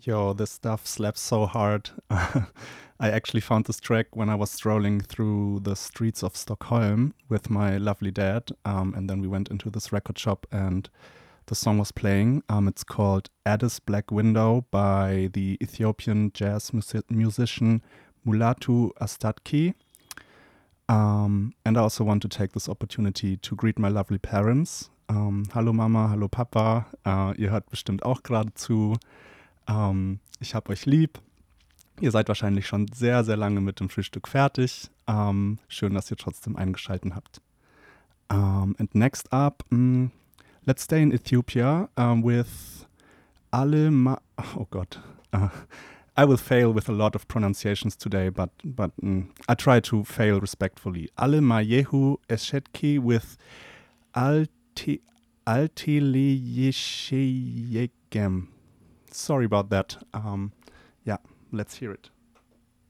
Yo, this stuff slaps so hard. I actually found this track when I was strolling through the streets of Stockholm with my lovely dad. And then we went into this record shop and the song was playing. It's called Addis Black Window by the Ethiopian jazz musician Mulatu Astatke. And I also want to take this opportunity to greet my lovely parents. Hallo Mama, hallo Papa. Ihr hört bestimmt auch gerade zu. Ich hab euch lieb. Ihr seid wahrscheinlich schon sehr, sehr lange mit dem Frühstück fertig. Schön, dass ihr trotzdem eingeschaltet habt. And next up, let's stay in Ethiopia with oh God. I will fail with a lot of pronunciations today, but I try to fail respectfully. Alemayehu Eshetki with Altiliyesheyegem. Sorry about that. Yeah, let's hear it.